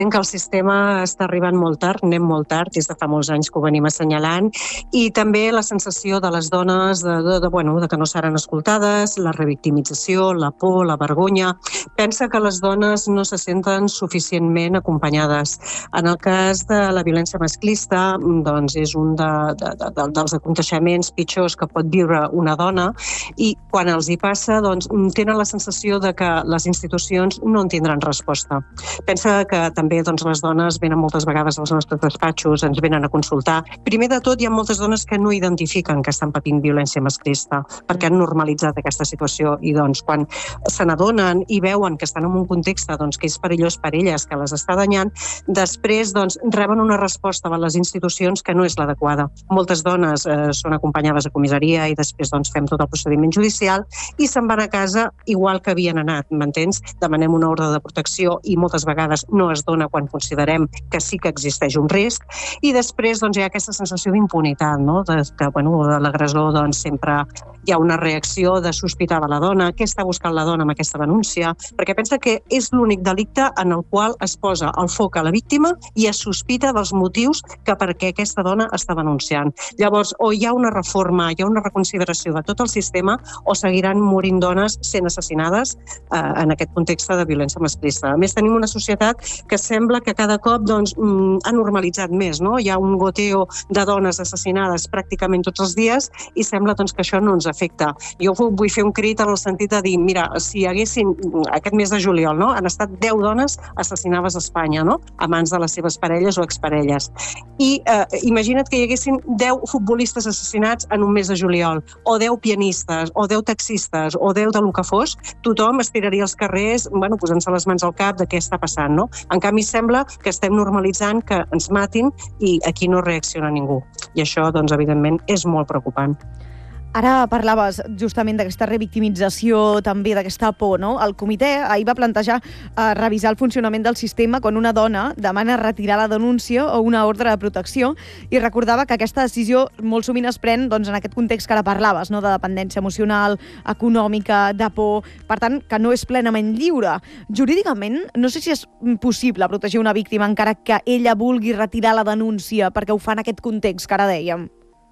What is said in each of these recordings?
que el sistema està arribant molt tard, anem molt tard, des de fa molts anys que ho venim assenyalant, i també la sensació de les dones de que no seran escoltades, la revictimització, la por, la vergonya. Pensa que les dones no se senten suficientment acompanyades. En el cas de la violència masclista, doncs és un dels aconteixements pitjors que pot viure una dona, i quan els hi passa, doncs, tenen la sensació de que les institucions no en tindran resposta. Pensa que també les dones venen moltes vegades als nostres despatxos, ens venen a consultar. Primer de tot, hi ha moltes dones que no identifiquen que estan patint violència masclista, perquè han normalitzat aquesta situació, i quan se n'adonen i veuen que estan en un context que és perillós per elles, que les està danyant, després reben una resposta de les institucions que no és l'adequada. Moltes dones són acompanyades a comissaria i després fem tot el procediment judicial i se'n van a casa igual que havien anat, m'entens? Demanem una ordre de protecció i moltes vegades no es dona quan considerem que sí que existeix un risc, i després hi ha aquesta sensació d'impunitat, no? De l'agressor sempre hi ha una reacció de sospitar de la dona, què està buscant la dona amb aquesta denúncia, perquè pensa que és l'únic delicte en el qual es posa el foc a la víctima i es sospita dels motius que perquè aquesta dona està denunciant. Llavors, o hi ha una reforma, hi ha una reconsideració de tot el sistema, o seguiran morint dones sent assassinades en aquest context de violència masclista. A més, tenim una societat que sembla que cada cop ha normalitzat més, no? Hi ha un goteo de dones assassinades pràcticament tots els dies i sembla que això no ens afecta. Jo vull fer un crit en el sentit de dir, mira, si hi haguessin, aquest mes de juliol, no? Han estat 10 dones assassinades a Espanya, no? A mans de les seves parelles o exparelles. I imagina't que hi haguessin 10 futbolistes assassinats en un mes de juliol, o 10 pianistes, o 10 taxistes, o 10 del que fos, tothom es tiraria als carrers, posant-se les mans al cap de què està passant, no? En canvi, sembla que estem normalitzant que ens matin i aquí no reacciona ningú. I això, evidentment, és molt preocupant. Ara parlaves justament d'aquesta revictimització, també d'aquesta por, no? El comitè ahir va plantejar revisar el funcionament del sistema quan una dona demana retirar la denúncia o una ordre de protecció, i recordava que aquesta decisió molt sovint es pren en aquest context que ara parlaves, no? De dependència emocional, econòmica, de por, per tant, que no és plenament lliure. Jurídicament, no sé si és possible protegir una víctima encara que ella vulgui retirar la denúncia perquè ho fa en aquest context que ara dèiem.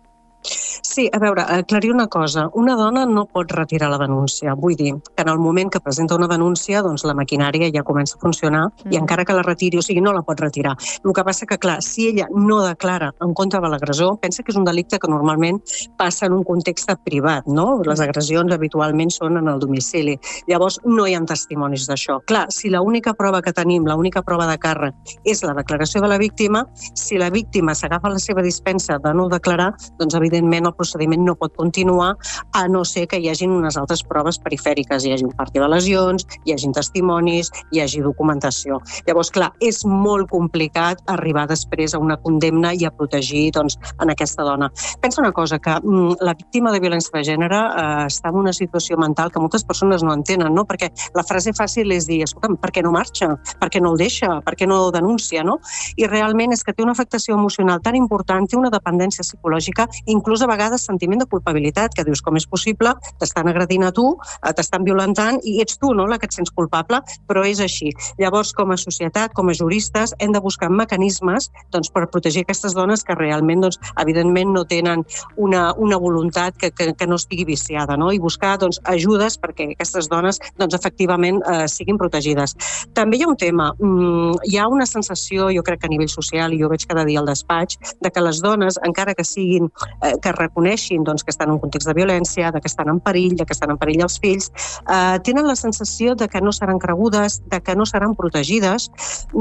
Sí, a veure, aclarir una cosa. Una dona no pot retirar la denúncia. Vull dir que en el moment que presenta una denúncia, la maquinària ja comença a funcionar i encara que la retiri, o sigui, no la pot retirar. El que passa que, clar, si ella no declara en contra de l'agressor, pensa que és un delicte que normalment passa en un context privat, no? Les agressions habitualment són en el domicili. Llavors, no hi ha testimonis d'això. Clar, si l'única prova que tenim, l'única prova de càrrec, és la declaració de la víctima, si la víctima s'agafa la seva dispensa de no declarar, evidentment el procediment no pot continuar a no ser que hi hagin unes altres proves perifèriques, hi hagi un partit de lesions, hi hagi testimonis, hi hagi documentació. Llavors, clar, és molt complicat arribar després a una condemna i a protegir en aquesta dona. Pensa una cosa, que la víctima de violència de gènere està en una situació mental que moltes persones no entenen, no? Perquè la frase fàcil és dir, escolta'm, per què no marxa? Per què no el deixa? Per què no denuncia? No? I realment és que té una afectació emocional tan important, té una dependència psicològica, inclús a vegades sentiment de culpabilitat, que dius com és possible, t'estan agredint a tu, t'estan violentant i ets tu, no?, la que et sents culpable, però és així. Llavors, com a societat, com a juristes, hem de buscar mecanismes per protegir aquestes dones que realment, evidentment, no tenen una voluntat que no estigui viciada, no? I buscar ajudes perquè aquestes dones efectivament siguin protegides. També hi ha un tema, hi ha una sensació, jo crec que a nivell social, i jo veig cada dia al despatx, de que les dones, encara que siguin que reconeixin que estan en un context de violència, que estan en perill, que estan en perill els fills, tenen la sensació de que no seran cregudes, de que no seran protegides.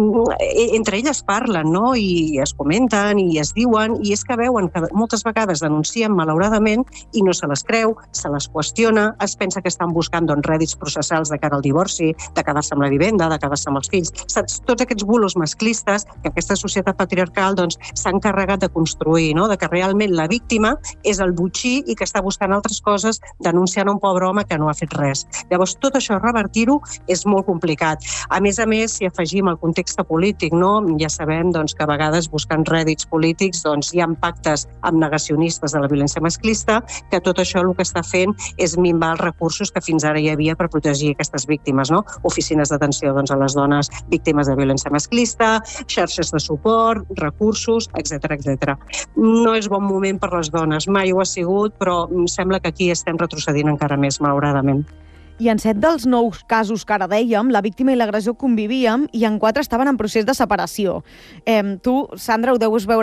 Entre elles parlen, no?, i es comenten i es diuen, i és que veuen que moltes vegades denuncien malauradament i no se les creu, se les qüestiona, es pensa que estan buscant rèdits processals de cara al divorci, de quedar-se amb la vivenda, de quedar-se amb els fills. Saps? Tots aquests bulos masclistes que aquesta societat patriarcal s'ha encarregat de construir, no?, de que realment la víctima és el botxí i que està buscant altres coses, denunciant un pobre home que no ha fet res. Llavors, tot això revertir-ho és molt complicat. A més, si afegim el context polític, ja sabem que a vegades buscant rèdits polítics hi ha pactes amb negacionistes de la violència masclista, que tot això el que està fent és minvar els recursos que fins ara hi havia per protegir aquestes víctimes, oficines d'atenció a les dones víctimes de violència masclista, xarxes de suport, recursos, etc. No és bon moment per les dones, mai ho ha sigut, però em sembla que aquí estem retrocedint encara més, malauradament. I en 7 dels 9 casos que ara dèiem, la víctima i l'agressor convivien i en 4 estaven en procés de separació. Tu, Sandra, ho deus veure